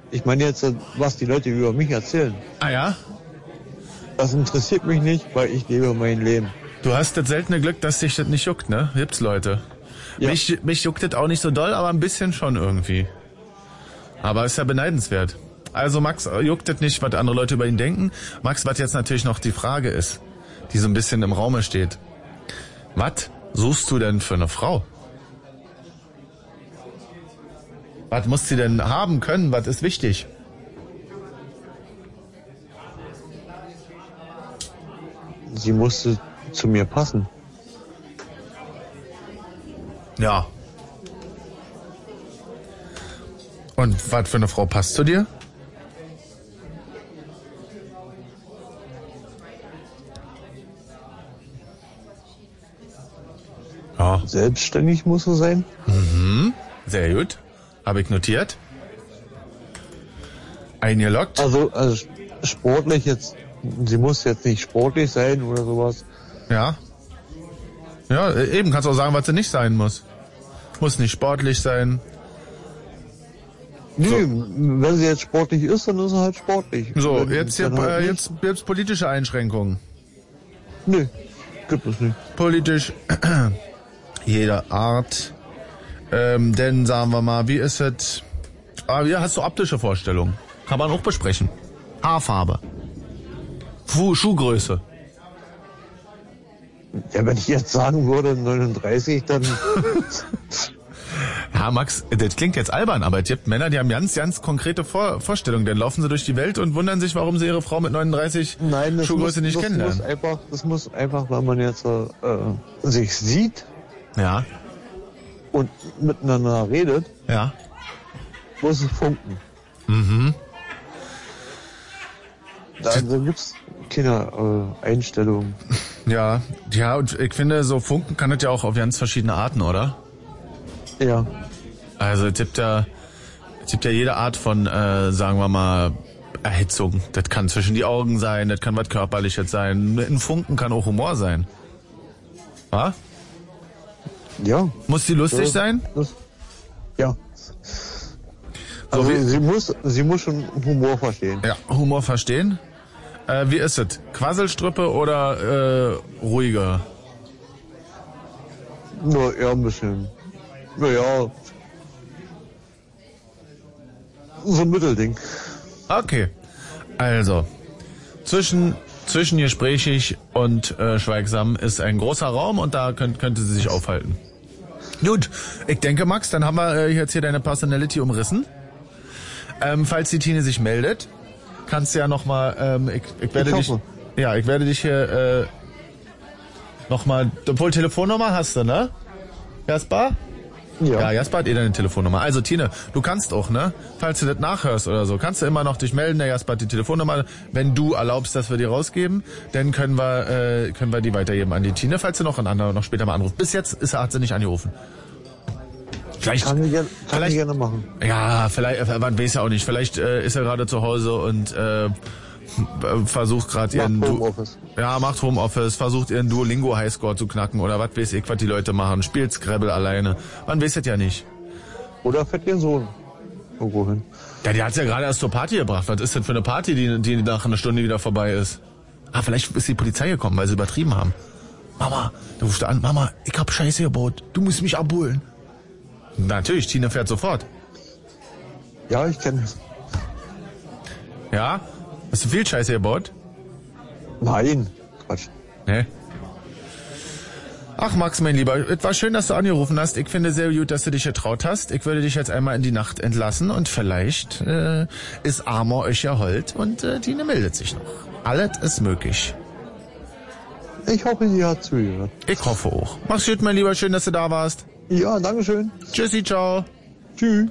Ich meine jetzt, was die Leute über mich erzählen. Ah ja? Das interessiert mich nicht, weil ich lebe mein Leben. Du hast das seltene Glück, dass dich das nicht juckt, ne? Gibt's Leute. Ja. Mich juckt das auch nicht so doll, aber ein bisschen schon irgendwie. Aber ist ja beneidenswert. Also Max juckt das nicht, was andere Leute über ihn denken. Max, was jetzt natürlich noch die Frage ist, die so ein bisschen im Raume steht. Was suchst du denn für eine Frau? Was muss sie denn haben können? Was ist wichtig? Sie musste zu mir passen. Ja. Und was für eine Frau passt zu dir? Ja. Selbstständig muss sie sein. Mhm. Sehr gut. Habe ich notiert. Eingeloggt. Also sportlich jetzt, sie muss jetzt nicht sportlich sein oder sowas. Ja. Ja, eben kannst du auch sagen, was sie nicht sein muss. Muss nicht sportlich sein. Nee, so. Wenn sie jetzt sportlich ist, dann ist sie halt sportlich. So, jetzt politische Einschränkungen. Nee, gibt es nicht. Politisch jeder Art. Denn sagen wir mal, wie ist es? Wie hast du optische Vorstellungen? Kann man auch besprechen. Haarfarbe. Schuhgröße. Ja, wenn ich jetzt sagen würde 39, dann... Ja, Max, das klingt jetzt albern, aber es gibt Männer, die haben ganz, ganz konkrete Vorstellungen. Dann laufen sie durch die Welt und wundern sich, warum sie ihre Frau mit 39 Schuhgröße nicht kennenlernen. Das muss einfach, wenn man jetzt sich sieht, ja, und miteinander redet, ja, muss es funken. Mhm. Da gibt's keine Einstellungen. Ja, und ich finde, so funken kann es ja auch auf ganz verschiedene Arten, oder? Ja. Also es gibt ja jede Art von, sagen wir mal, Erhitzung. Das kann zwischen die Augen sein, das kann was Körperliches sein. Ein Funken kann auch Humor sein. Was? Ja. Muss sie lustig sein? Ja. So also sie muss schon Humor verstehen. Ja, Humor verstehen. Wie ist es? Quasselstrippe oder ruhiger? Nur eher ein bisschen. Naja. So ein Mittelding. Okay. Also, zwischen gesprächig und schweigsam ist ein großer Raum und da könnte sie sich aufhalten. Gut, ich denke, Max, dann haben wir jetzt hier deine Personality umrissen. Falls die Tine sich meldet, kannst du ja nochmal, ich werde dich hier nochmal, obwohl Telefonnummer hast du, ne? Jasper? Ja, Jasper hat deine Telefonnummer. Also Tine, du kannst auch, ne? Falls du das nachhörst oder so, kannst du immer noch dich melden. Der Jasper hat die Telefonnummer. Wenn du erlaubst, dass wir die rausgeben, dann können wir die weitergeben an die Tine, falls du noch später mal anrufst. Bis jetzt hat sie nicht angerufen. Vielleicht kann ich gerne machen. Ja, vielleicht, man weiß ja auch nicht. Vielleicht ist er gerade zu Hause und versucht gerade ihren macht Homeoffice, versucht ihren Duolingo Highscore zu knacken oder was weiß ich, was die Leute machen, spielt Scrabble alleine. Man weiß es ja nicht. Oder fährt ihren Sohn irgendwo hin. Ja, die hat's ja gerade erst zur Party gebracht. Was ist denn für eine Party, die nach einer Stunde wieder vorbei ist? Ah, vielleicht ist die Polizei gekommen, weil sie übertrieben haben. Mama, da ruft er an, Mama, ich hab Scheiße gebaut, du musst mich abholen. Natürlich, Tina fährt sofort. Ja, ich kenne es. Ja? Hast du viel Scheiße gebaut? Nein, Quatsch. Nee. Ach Max, mein Lieber, es war schön, dass du angerufen hast. Ich finde sehr gut, dass du dich getraut hast. Ich würde dich jetzt einmal in die Nacht entlassen und vielleicht ist Amor euch ja hold und Tine meldet sich noch. Alles ist möglich. Ich hoffe, sie hat zugehört. Ich hoffe auch. Mach's gut, mein Lieber, schön, dass du da warst. Ja, dankeschön. Tschüssi, ciao. Tschüss.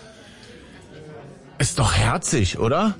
Ist doch herzig, oder?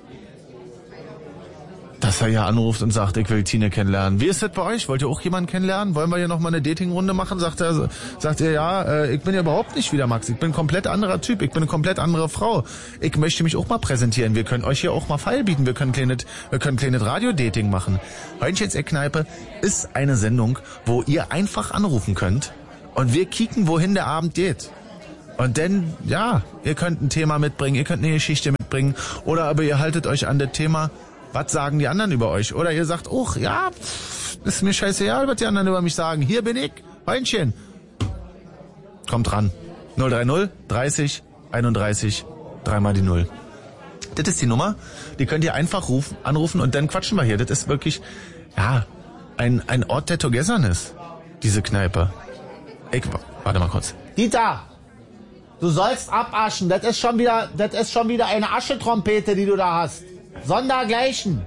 Dass er ja anruft und sagt, ich will Tine kennenlernen. Wie ist das bei euch? Wollt ihr auch jemanden kennenlernen? Wollen wir hier nochmal eine Datingrunde machen? Sagt er, ja, ich bin ja überhaupt nicht wie der Max. Ich bin ein komplett anderer Typ. Ich bin eine komplett andere Frau. Ich möchte mich auch mal präsentieren. Wir können euch hier auch mal Fall bieten. Wir können kleines Radio-Dating machen. Heunchen's Eckkneipe ist eine Sendung, wo ihr einfach anrufen könnt und wir kicken, wohin der Abend geht. Und dann, ja, ihr könnt ein Thema mitbringen, ihr könnt eine Geschichte mitbringen. mitbringen. Oder aber ihr haltet euch an das Thema, was sagen die anderen über euch? Oder ihr sagt, ja, ist mir scheißegal, was die anderen über mich sagen. Hier bin ich, Heinchen. Kommt ran. 030 30 31 3 die 0. Das ist die Nummer, die könnt ihr einfach anrufen und dann quatschen wir hier. Das ist wirklich, ein Ort der Togetherness, diese Kneipe. Warte mal kurz. Dieter, du sollst abaschen. Das ist schon wieder eine Aschetrompete, die du da hast. Sondergleichen.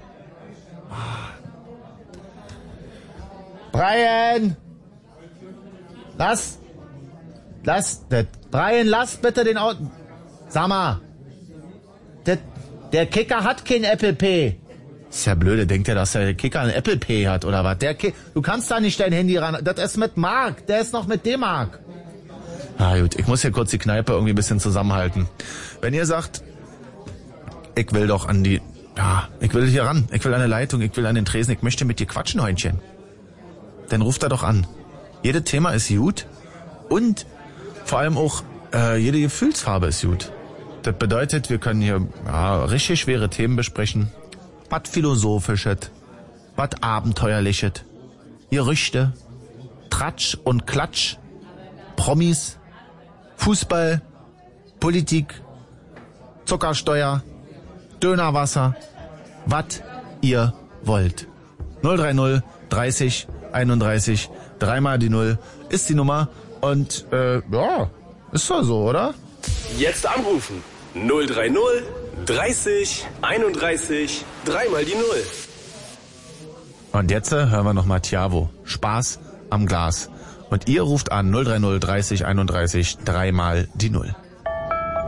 Brian! Brian, lass bitte den Auto. Sag mal, der Kicker hat kein Apple Pay. Ist ja blöde, denkt er, dass der Kicker ein Apple Pay hat, oder was? Du kannst da nicht dein Handy ran. Das ist mit Mark. Der ist noch mit D-Mark. Na gut, ich muss hier kurz die Kneipe irgendwie ein bisschen zusammenhalten. Wenn ihr sagt, ich will doch ich will hier ran, ich will an der Leitung, ich will an den Tresen, ich möchte mit dir quatschen, Heinchen. Dann ruft er doch an. Jedes Thema ist gut und vor allem auch jede Gefühlsfarbe ist gut. Das bedeutet, wir können hier richtig schwere Themen besprechen. Was Philosophisches, was Abenteuerliches, Gerüchte, Tratsch und Klatsch, Promis, Fußball, Politik, Zuckersteuer, Dönerwasser, was ihr wollt. 030 30 31 3 die 0 ist die Nummer und ist doch so, oder? Jetzt anrufen. 030 30 31 3 die 0. Und jetzt hören wir nochmal Tiavo. Spaß am Glas. Und ihr ruft an 030 30 31 3 die 0.